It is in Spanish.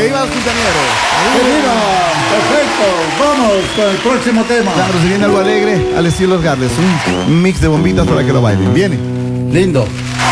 ¡Que viva los quintaneros! ¡Que viva! Perfecto. Vamos con el próximo tema. Claro, se viene algo alegre al estilo Los Garles. Un mix de bombitas para que lo bailen. Viene. Lindo.